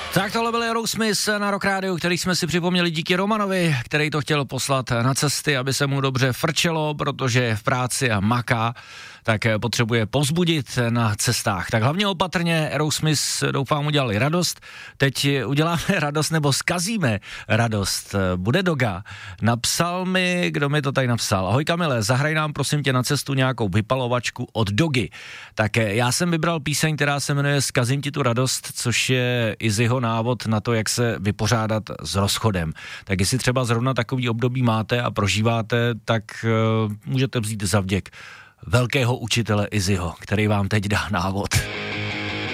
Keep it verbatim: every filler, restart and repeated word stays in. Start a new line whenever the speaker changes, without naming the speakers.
Tak tohle byl Aerosmith na Rock Rádiu, který jsme si připomněli díky Romanovi, který to chtěl poslat na cesty, aby se mu dobře frčelo, protože je v práci a maká, tak potřebuje povzbudit na cestách. Tak hlavně opatrně, Aerosmith doufám udělali radost, teď uděláme radost nebo zkazíme radost. Bude Doga. Napsal mi, kdo mi to tady napsal. Ahoj Kamile, zahraj nám prosím tě na cestu nějakou vypalovačku od Dogy. Tak já jsem vybral píseň, která se jmenuje Zkazím ti tu radost, což je Izzyho návod na to, jak se vypořádat s rozchodem. Tak jestli třeba zrovna takový období máte a prožíváte, tak uh, můžete vzít za vděk velkého učitele Izzyho, který vám teď dá návod.